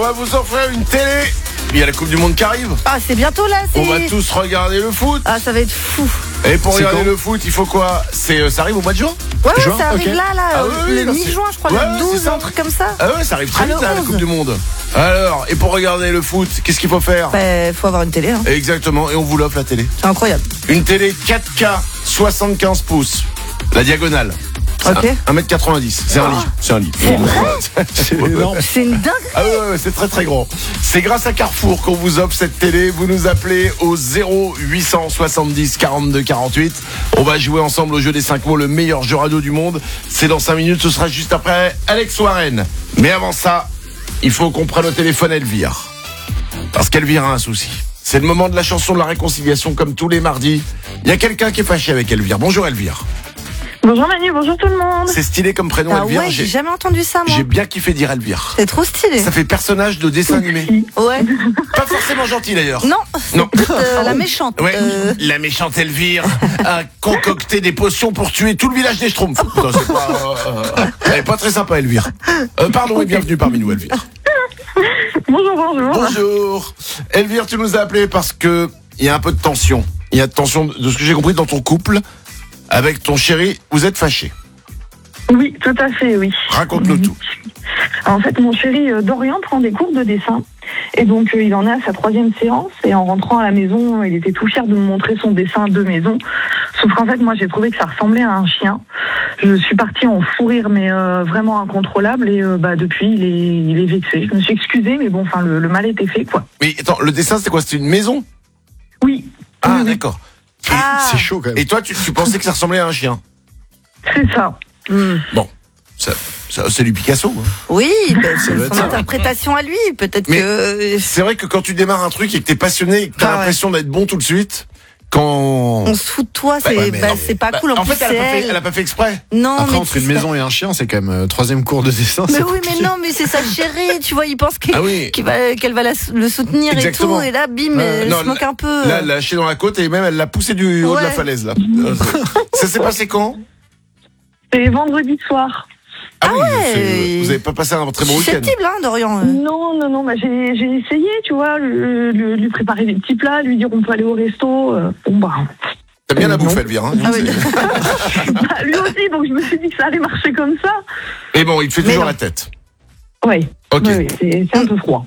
va vous offrir une télé. Il y a la Coupe du Monde qui arrive. Ah, c'est bientôt là. On va tous regarder le foot. Ah, ça va être fou. Et pour regarder le foot, il faut quoi? Ça arrive au mois de juin? Ouais, juin, ça arrive là, oui, le mi-juin, je crois, le 12, un truc comme ça. Ah ouais, ça arrive très vite, la 11. Coupe du Monde. Alors, et pour regarder le foot, qu'est-ce qu'il faut faire? Faut avoir une télé. Hein. Exactement, et on vous l'offre la télé. C'est incroyable. Une télé 4K, 75 pouces. La diagonale. Ok. 1m90. C'est un lit. C'est un lit. C'est vrai? C'est énorme. C'est une dinguerie. Ah ouais, c'est très très grand. C'est grâce à Carrefour qu'on vous offre cette télé. Vous nous appelez au 0870 42 48. On va jouer ensemble au jeu des 5 mots, le meilleur jeu radio du monde. C'est dans 5 minutes, ce sera juste après Alex Warren. Mais avant ça, il faut qu'on prenne au téléphone Elvire. Parce qu'Elvire a un souci. C'est le moment de la chanson de la réconciliation comme tous les mardis. Il y a quelqu'un qui est fâché avec Elvire. Bonjour Elvire. Bonjour Manu, bonjour tout le monde. C'est stylé comme prénom Ah Elvire. ouais, j'ai jamais entendu ça, moi. J'ai bien kiffé dire Elvire. C'est trop stylé. Ça fait personnage de dessin animé. Ouais. Pas forcément gentil d'ailleurs. Non, Non. la méchante. Ouais, la méchante Elvire a concocté des potions pour tuer tout le village des Schtroumpfs. Putain, c'est pas, elle est pas très sympa Elvire. Pardon et bienvenue parmi nous Elvire. Bonjour. Bonjour. Elvire, tu nous as appelé parce que il y a un peu de tension. Il y a de tension de ce que j'ai compris dans ton couple avec ton chéri. Vous êtes fâchés. Oui, tout à fait, oui. Raconte-nous tout. En fait, mon chéri Dorian prend des cours de dessin. Et donc, il en est à sa 3e séance. Et en rentrant à la maison, il était tout fier de me montrer son dessin de maison. Sauf qu'en fait, moi, j'ai trouvé que ça ressemblait à un chien. Je suis partie en fou rire, mais vraiment incontrôlable. Et depuis, il est vexé. Je me suis excusée, mais bon, enfin, le mal était fait, quoi. Mais attends, le dessin, c'était quoi? C'était une maison? Oui. Ah, Oui. d'accord. C'est chaud quand même. Et toi, tu pensais que ça ressemblait à un chien? C'est ça. Bon, ça c'est du Picasso. Hein. Oui, c'est doit être son ça. interprétation à lui. Peut-être Mais que c'est vrai que quand tu démarres un truc et que t'es passionné et que t'as Ah ouais. l'impression d'être bon tout de suite, quand... on se fout de toi, c'est pas cool. En plus, fait, elle a pas fait exprès. Non, Après, mais entre une maison et un chien, c'est quand même 3e cours de dessin. Mais c'est oui, compliqué. mais non, mais c'est sa chérie, tu vois, il pense qu'elle va le soutenir Exactement. et tout, et là, bim, elle non, se moque un peu. Là, elle l'a lâché dans la côte et même elle l'a poussé du haut de la Ouais. falaise là. Ça s'est passé quand? C'est vendredi soir. Ah oui, ouais. vous avez pas passé un très bon week-end. Susceptible, hein, Dorian. Non, bah, j'ai essayé, tu vois, lui préparer des petits plats, lui dire on peut aller au resto. Bon, bah, T'as bien la Non. bouffe Elvire. Hein, Ah oui. bah, lui aussi, donc je me suis dit que ça allait marcher comme ça. Et bon, il te fait Mais toujours non. la tête. Oui, Ok. oui, c'est un peu froid.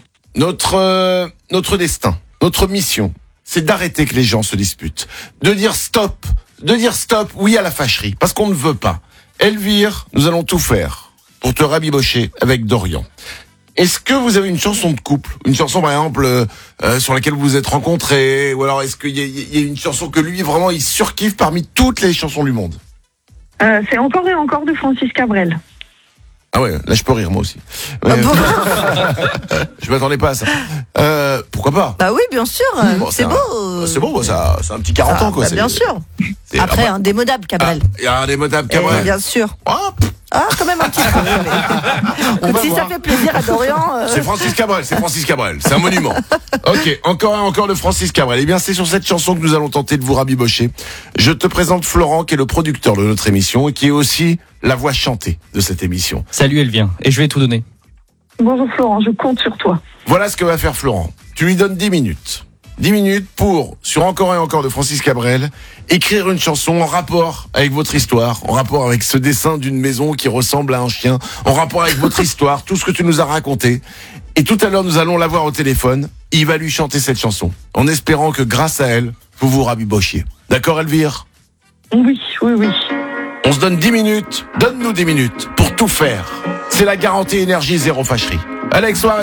Notre destin, notre mission, c'est d'arrêter que les gens se disputent. De dire stop, oui à la fâcherie, parce qu'on ne veut pas. Elvire, nous allons tout faire pour te rabibocher avec Dorian. Est-ce que vous avez une chanson de couple? Une chanson, par exemple, sur laquelle vous vous êtes rencontrés? Ou alors, est-ce qu'il y a une chanson que lui, vraiment, il surkiffe parmi toutes les chansons du monde? C'est encore et encore de Francis Cabrel. Ah ouais, là, je peux rire, moi aussi. Ah bon Je m'attendais pas à ça. Pourquoi pas? Bah oui, bien sûr, Bon, c'est beau. C'est bon, ça, c'est un petit 40 ans, quoi. Bah, bien sûr. C'est- Après, ah, un démodable, Cabrel. il y a un démodable Eh, Cabrel. bien sûr. Ah, Ah, quand même un petit peu. va Si ça voir. fait plaisir à Dorian. C'est Francis Cabrel, c'est un monument. Ok, encore et encore de Francis Cabrel. Eh bien, c'est sur cette chanson que nous allons tenter de vous rabibocher. Je te présente Florent, qui est le producteur de notre émission et qui est aussi la voix chantée de cette émission. Salut Elvire, et je vais tout donner. Bonjour Florent, je compte sur toi. Voilà ce que va faire Florent. Tu lui donnes 10 minutes. 10 minutes pour, sur Encore et encore de Francis Cabrel, écrire une chanson en rapport avec votre histoire, en rapport avec ce dessin d'une maison qui ressemble à un chien, en rapport avec votre histoire, tout ce que tu nous as raconté. Et tout à l'heure, nous allons l'avoir au téléphone. Il va lui chanter cette chanson, en espérant que grâce à elle, vous vous rabibochiez. D'accord, Elvire? Oui. On se donne 10 minutes. Donne-nous 10 minutes pour tout faire. C'est la garantie énergie zéro fâcherie. Alex Warren.